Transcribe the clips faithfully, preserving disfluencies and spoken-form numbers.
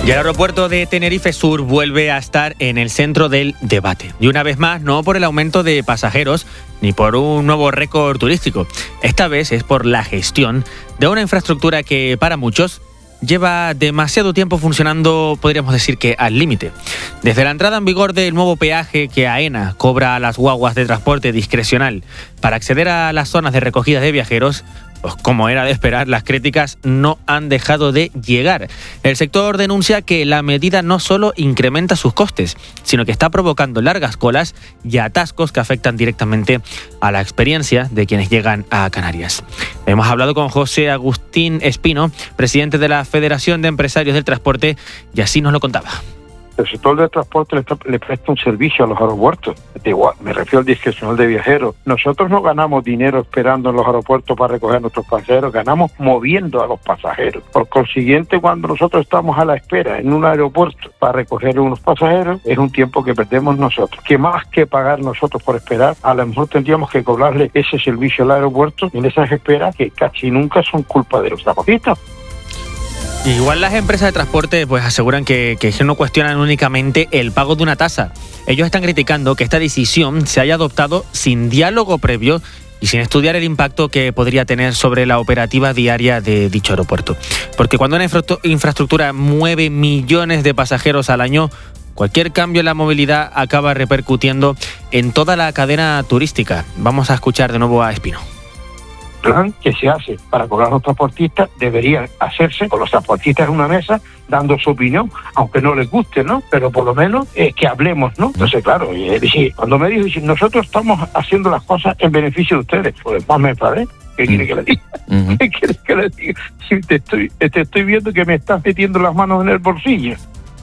Y el aeropuerto de Tenerife Sur vuelve a estar en el centro del debate. Y una vez más, no por el aumento de pasajeros ni por un nuevo récord turístico. Esta vez es por la gestión de una infraestructura que para muchos lleva demasiado tiempo funcionando, podríamos decir que al límite. Desde la entrada en vigor del nuevo peaje que AENA cobra a las guaguas de transporte discrecional para acceder a las zonas de recogida de viajeros, pues como era de esperar, las críticas no han dejado de llegar. El sector denuncia que la medida no solo incrementa sus costes, sino que está provocando largas colas y atascos que afectan directamente a la experiencia de quienes llegan a Canarias. Hemos hablado con José Agustín Espino, presidente de la Federación de Empresarios del Transporte, y así nos lo contaba. El sector del transporte le, está, le presta un servicio a los aeropuertos. De igual, me refiero al discrecional de viajeros. Nosotros no ganamos dinero esperando en los aeropuertos para recoger a nuestros pasajeros, ganamos moviendo a los pasajeros. Por consiguiente, cuando nosotros estamos a la espera en un aeropuerto para recoger a unos pasajeros, es un tiempo que perdemos nosotros. Que más que pagar nosotros por esperar, a lo mejor tendríamos que cobrarle ese servicio al aeropuerto en esas esperas que casi nunca son culpa de los transportistas. Igual las empresas de transporte pues aseguran que, que no cuestionan únicamente el pago de una tasa. Ellos están criticando que esta decisión se haya adoptado sin diálogo previo y sin estudiar el impacto que podría tener sobre la operativa diaria de dicho aeropuerto. Porque cuando una infra- infraestructura mueve millones de pasajeros al año, cualquier cambio en la movilidad acaba repercutiendo en toda la cadena turística. Vamos a escuchar de nuevo a Espino. Plan que se hace para cobrar a los transportistas debería hacerse con los transportistas en una mesa dando su opinión, aunque no les guste, ¿no? Pero por lo menos eh, que hablemos, ¿no? Entonces, claro, eh, cuando me dijo, nosotros estamos haciendo las cosas en beneficio de ustedes, pues más me enfadé. ¿Qué quiere que le diga? Uh-huh. ¿Qué quiere que le diga? Si te estoy, te estoy viendo que me estás metiendo las manos en el bolsillo.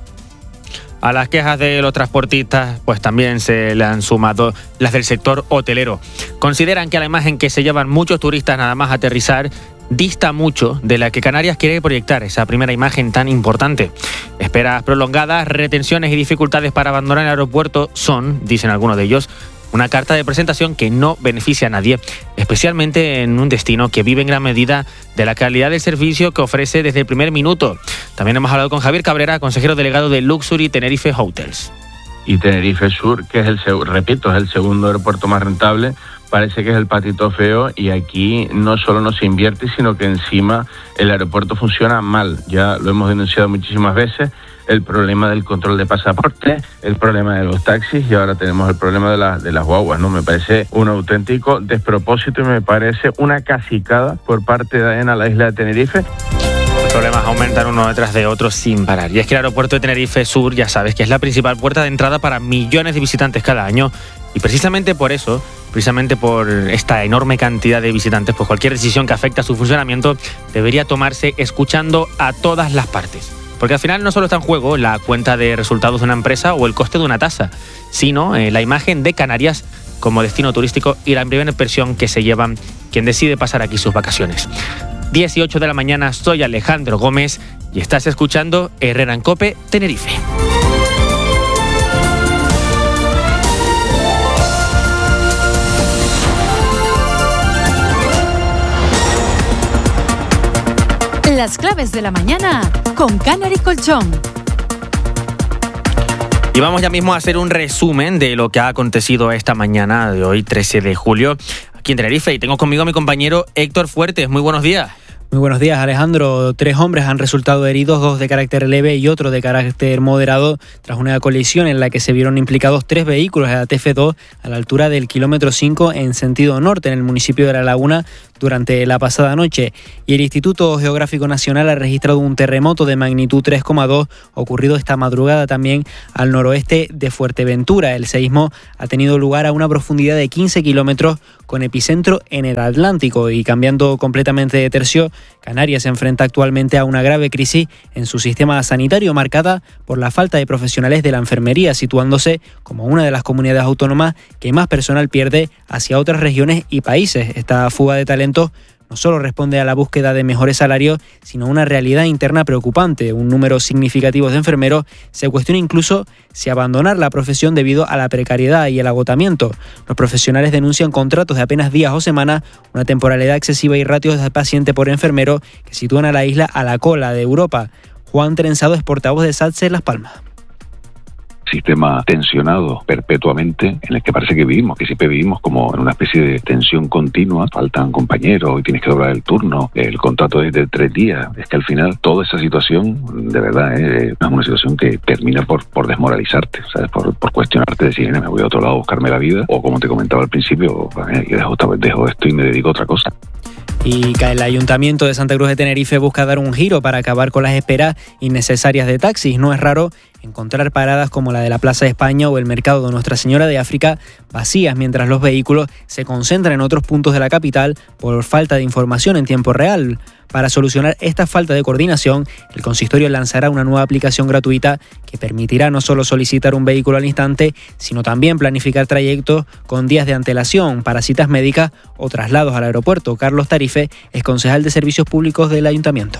A las quejas de los transportistas, pues también se le han sumado las del sector hotelero. Consideran que la imagen que se llevan muchos turistas nada más aterrizar dista mucho de la que Canarias quiere proyectar, esa primera imagen tan importante. Esperas prolongadas, retenciones y dificultades para abandonar el aeropuerto son, dicen algunos de ellos, una carta de presentación que no beneficia a nadie, especialmente en un destino que vive en gran medida de la calidad del servicio que ofrece desde el primer minuto. También hemos hablado con Javier Cabrera, consejero delegado de Luxury Tenerife Hotels. Y Tenerife Sur, que es el, repito, es el segundo aeropuerto más rentable, parece que es el patito feo y aquí no solo no se invierte, sino que encima el aeropuerto funciona mal. Ya lo hemos denunciado muchísimas veces. El problema del control de pasaporte, el problema de los taxis y ahora tenemos el problema de, la, de las guaguas, ¿no? Me parece un auténtico despropósito y me parece una cacicada por parte de AENA a la isla de Tenerife. Los problemas aumentan uno detrás de otro sin parar. Y es que el aeropuerto de Tenerife Sur, ya sabes, que es la principal puerta de entrada para millones de visitantes cada año. Y precisamente por eso, precisamente por esta enorme cantidad de visitantes, pues cualquier decisión que afecte a su funcionamiento debería tomarse escuchando a todas las partes. Porque al final no solo está en juego la cuenta de resultados de una empresa o el coste de una tasa, sino eh, la imagen de Canarias como destino turístico y la primera impresión que se llevan quien decide pasar aquí sus vacaciones. dieciocho de la mañana, soy Alejandro Gómez y estás escuchando Herrera en Cope, Tenerife. Las claves de la mañana con Canary Colchón. Y vamos ya mismo a hacer un resumen de lo que ha acontecido esta mañana de hoy, trece de julio, aquí en Tenerife. Y tengo conmigo a mi compañero Héctor Fuertes. Muy buenos días. Muy buenos días, Alejandro. Tres hombres han resultado heridos, dos de carácter leve y otro de carácter moderado, tras una colisión en la que se vieron implicados tres vehículos de la T F dos a la altura del kilómetro cinco en sentido norte, en el municipio de La Laguna, durante la pasada noche. Y el Instituto Geográfico Nacional ha registrado un terremoto de magnitud tres coma dos ocurrido esta madrugada también al noroeste de Fuerteventura. El seísmo ha tenido lugar a una profundidad de quince kilómetros con epicentro en el Atlántico. Y cambiando completamente de tercio, Canarias se enfrenta actualmente a una grave crisis en su sistema sanitario marcada por la falta de profesionales de la enfermería, situándose como una de las comunidades autónomas que más personal pierde hacia otras regiones y países. Esta fuga de talentos no solo responde a la búsqueda de mejores salarios, sino a una realidad interna preocupante. Un número significativo de enfermeros se cuestiona incluso si abandonar la profesión debido a la precariedad y el agotamiento. Los profesionales denuncian contratos de apenas días o semanas, una temporalidad excesiva y ratios de paciente por enfermero que sitúan a la isla a la cola de Europa. Juan Trenzado es portavoz de SATSE Las Palmas. Sistema tensionado perpetuamente en el que parece que vivimos, que siempre vivimos como en una especie de tensión continua, faltan compañeros, hoy tienes que doblar el turno, el contrato es de tres días, es que al final toda esa situación de verdad eh, es una situación que termina por, por desmoralizarte, ¿sabes? Por, por cuestionarte, decir, me voy a otro lado a buscarme la vida, o como te comentaba al principio, eh, yo dejo, dejo esto y me dedico a otra cosa. Y que el Ayuntamiento de Santa Cruz de Tenerife busca dar un giro para acabar con las esperas innecesarias de taxis. No es raro encontrar paradas como la de la Plaza de España o el Mercado de Nuestra Señora de África vacías mientras los vehículos se concentran en otros puntos de la capital por falta de información en tiempo real. Para solucionar esta falta de coordinación, el consistorio lanzará una nueva aplicación gratuita que permitirá no solo solicitar un vehículo al instante, sino también planificar trayectos con días de antelación para citas médicas o traslados al aeropuerto. Carlos Tarife es concejal de Servicios Públicos del Ayuntamiento.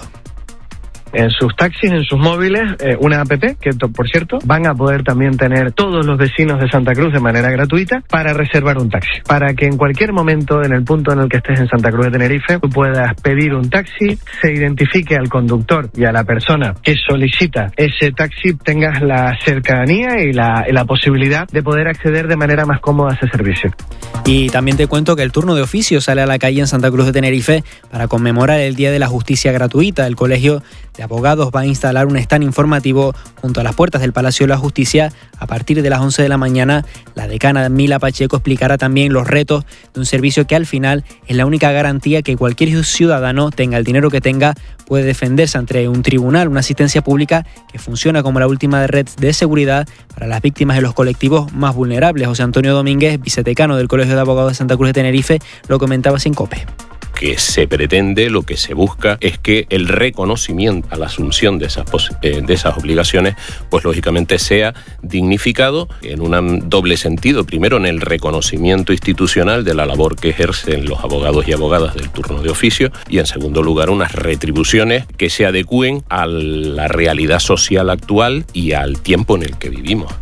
En sus taxis, en sus móviles, eh, una app que, por cierto, van a poder también tener todos los vecinos de Santa Cruz de manera gratuita para reservar un taxi. Para que en cualquier momento, en el punto en el que estés en Santa Cruz de Tenerife, tú puedas pedir un taxi, se identifique al conductor y a la persona que solicita ese taxi, tengas la cercanía y la, y la posibilidad de poder acceder de manera más cómoda a ese servicio. Y también te cuento que el turno de oficio sale a la calle en Santa Cruz de Tenerife para conmemorar el Día de la Justicia Gratuita. El Colegio de Abogados va a instalar un stand informativo junto a las puertas del Palacio de la Justicia a partir de las once de la mañana. La decana Mila Pacheco explicará también los retos de un servicio que al final es la única garantía que cualquier ciudadano, tenga el dinero que tenga, puede defenderse ante un tribunal, una asistencia pública que funciona como la última red de seguridad para las víctimas de los colectivos más vulnerables. José Antonio Domínguez, vicedecano del Colegio de Abogados de Santa Cruz de Tenerife, lo comentaba sin COPE. Que se pretende, lo que se busca es que el reconocimiento a la asunción de esas, de esas obligaciones, pues lógicamente sea dignificado en un doble sentido. Primero, en el reconocimiento institucional de la labor que ejercen los abogados y abogadas del turno de oficio, y en segundo lugar, unas retribuciones que se adecúen a la realidad social actual y al tiempo en el que vivimos.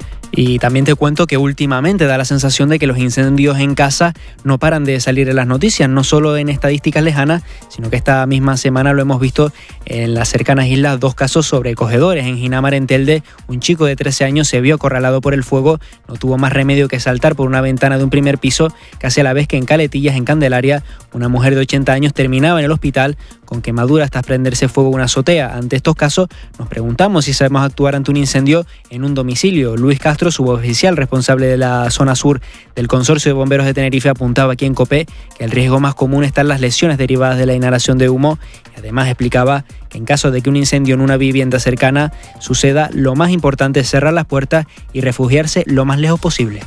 Y también te cuento que últimamente da la sensación de que los incendios en casa no paran de salir en las noticias, no solo en estadísticas lejanas, sino que esta misma semana lo hemos visto en las cercanas islas, dos casos sobrecogedores. En Ginamar, en Telde, un chico de trece años se vio acorralado por el fuego, no tuvo más remedio que saltar por una ventana de un primer piso, casi a la vez que en Caletillas, en Candelaria, una mujer de ochenta años terminaba en el hospital con quemadura hasta prenderse fuego una azotea. Ante estos casos, nos preguntamos si sabemos actuar ante un incendio en un domicilio. Luis Castro, suboficial responsable de la zona sur del Consorcio de Bomberos de Tenerife, apuntaba aquí en COPE que el riesgo más común está en las lesiones derivadas de la inhalación de humo, y además explicaba que en caso de que un incendio en una vivienda cercana suceda, lo más importante es cerrar las puertas y refugiarse lo más lejos posible.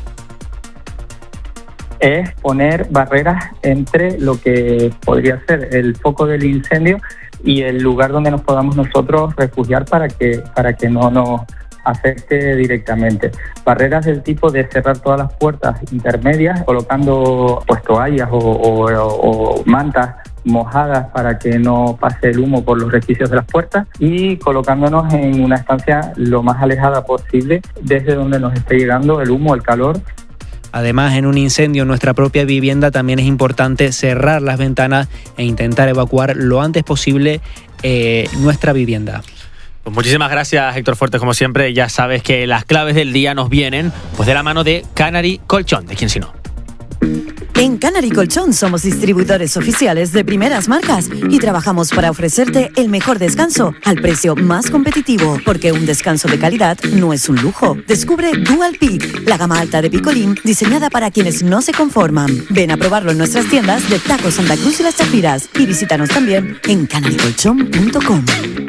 Es poner barreras entre lo que podría ser el foco del incendio y el lugar donde nos podamos nosotros refugiar para que, para que no nos afecte directamente. Barreras del tipo de cerrar todas las puertas intermedias, colocando pues toallas o, o, o mantas mojadas para que no pase el humo por los resquicios de las puertas, y colocándonos en una estancia lo más alejada posible desde donde nos esté llegando el humo, el calor. Además, en un incendio en nuestra propia vivienda también es importante cerrar las ventanas e intentar evacuar lo antes posible eh, nuestra vivienda. Pues muchísimas gracias, Héctor Fuertes, como siempre. Ya sabes que las claves del día nos vienen pues de la mano de Canary Colchón, de quién si no. En Canary Colchón somos distribuidores oficiales de primeras marcas y trabajamos para ofrecerte el mejor descanso al precio más competitivo, porque un descanso de calidad no es un lujo. Descubre Dual Peak, la gama alta de picolín diseñada para quienes no se conforman. Ven a probarlo en nuestras tiendas de Taco Santa Cruz y Las Chafiras, y visítanos también en canary colchón punto com.